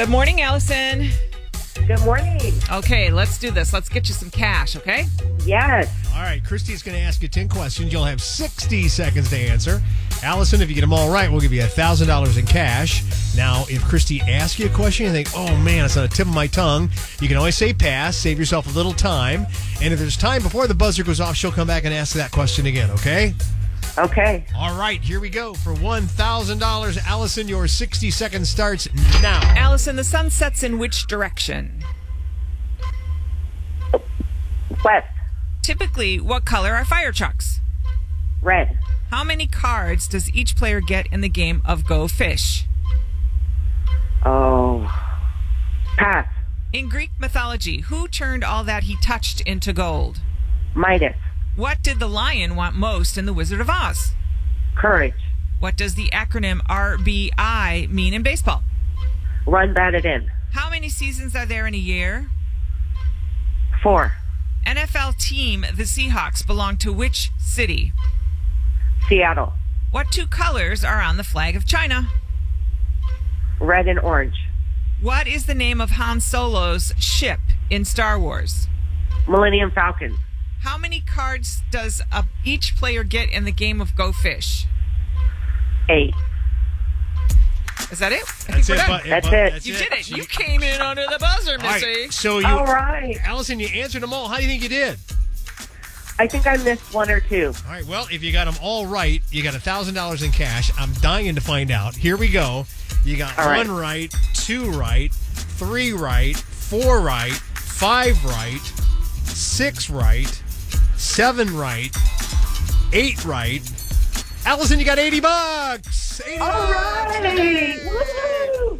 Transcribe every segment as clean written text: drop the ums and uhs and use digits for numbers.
Good morning, Allison. Good morning. Okay, let's do this. Let's get you some cash, okay? Yes. All right, Christy's going to ask you 10 questions. You'll have 60 seconds to answer. Allison, if you get them all right, we'll give you $1,000 in cash. Now, if Christy asks you a question, you think, oh, man, it's on the tip of my tongue, you can always say pass, save yourself a little time. And if there's time before the buzzer goes off, she'll come back and ask that question again, okay? Okay. All right, here we go. For $1,000, Allison, your 60 seconds starts now. Allison, the sun sets in which direction? West. Typically, what color are fire trucks? Red. How many cards does each player get in the game of Go Fish? Oh. Pass. In Greek mythology, who turned all that he touched into gold? Midas. What did the lion want most in The Wizard of Oz? Courage. What does the acronym RBI mean in baseball? Run batted in. How many seasons are there in a year? 4. NFL team, the Seahawks, belong to which city? Seattle. What two colors are on the flag of China? Red and orange. What is the name of Han Solo's ship in Star Wars? Millennium Falcon. How many cards does each player get in the game of Go Fish? 8. Is that it? That's it. That's it. You did it. You came in under the buzzer, All Missy. right, so you, All right. Allison, you answered them all. How do you think you did? I think I missed 1 or 2. All right, well, if you got them all right, you got $1,000 in cash. I'm dying to find out. Here we go. You got All right. 1 right, 2 right, 3 right, 4 right, 5 right, 6 right, 7 right, 8 right. Allison, you got $80. $80. All right. Woo!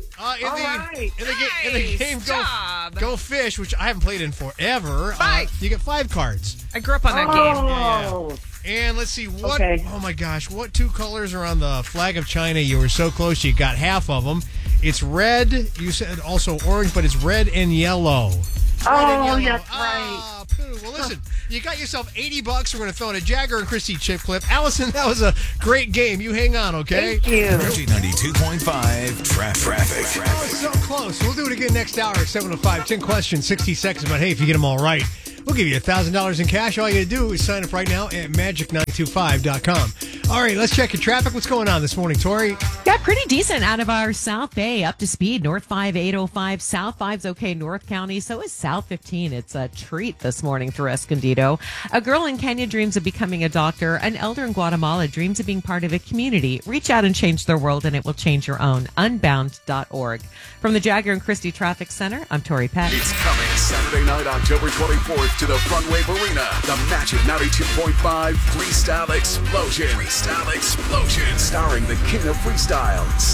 In the game job. Go Fish, which I haven't played in forever, 5. you get 5 cards. I grew up on that game. Oh. And let's see, what, Okay. oh my gosh, what two colors are on the flag of China? You were so close, you got half of them. It's red, you said also orange, but it's red and yellow. Oh, that's right. Ah, poo. Well, listen, you got yourself $80. We're going to throw in a Jagger and Christy chip clip. Allison, that was a great game. You hang on, okay? Thank you. Energy 92.5 Traffic. So close. We'll do it again next hour at 7:05. 10 questions, 60 seconds. But hey, if you get them all right, we'll give you $1,000 in cash. All you got to do is sign up right now at magic925.com. All right, let's check your traffic. What's going on this morning, Tori? Yeah, pretty decent out of our South Bay, up to speed. North 5, 805. South 5's okay. North County. So is South 15. It's a treat this morning through Escondido. A girl in Kenya dreams of becoming a doctor. An elder in Guatemala dreams of being part of a community. Reach out and change their world, and it will change your own. Unbound.org. From the Jagger and Christie Traffic Center, I'm Tori Peck. It's coming Saturday night, October 24th to the Front Wave Arena. The Magic 92.5 Freestyle Explosion. Freestyle Explosion. Starring the King of Freestyle,